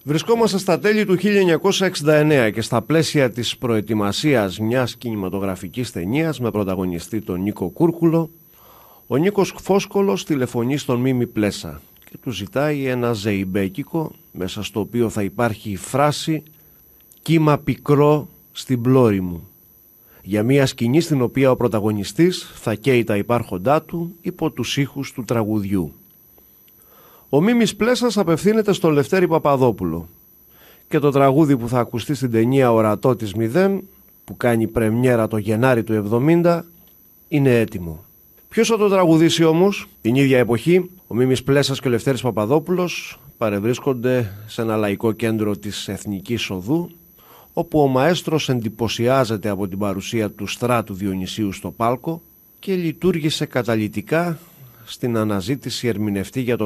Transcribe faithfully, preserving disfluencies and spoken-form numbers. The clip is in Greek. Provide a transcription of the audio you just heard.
Βρισκόμαστε στα τέλη του χίλια εννιακόσια εξήντα εννέα και στα πλαίσια της προετοιμασίας μιας κινηματογραφικής ταινίας με πρωταγωνιστή τον Νίκο Κούρκουλο, ο Νίκος Φόσκολος τηλεφωνεί στον Μίμη Πλέσα και του ζητάει ένα ζεϊμπέκικο μέσα στο οποίο θα υπάρχει η φράση «Κύμα πικρό στην πλώρη μου», για μια σκηνή στην οποία ο πρωταγωνιστής θα καίει τα υπάρχοντά του υπό τους ήχους του τραγουδιού. Ο Μίμης Πλέσας απευθύνεται στον Λευτέρη Παπαδόπουλο και το τραγούδι που θα ακουστεί στην ταινία «Ορατό της Μηδέν», που κάνει πρεμιέρα το Γενάρη του εβδομήντα, είναι έτοιμο. Ποιος θα το τραγουδήσει όμως? Την ίδια εποχή ο Μίμης Πλέσας και ο Λευτέρης Παπαδόπουλος παρευρίσκονται σε ένα λαϊκό κέντρο της Εθνικής Οδού, όπου ο μαέστρος εντυπωσιάζεται από την παρουσία του Στράτου Διονυσίου στο πάλκο και λειτουργήσε καταλυτικά στην αναζήτηση ερμηνευτή για το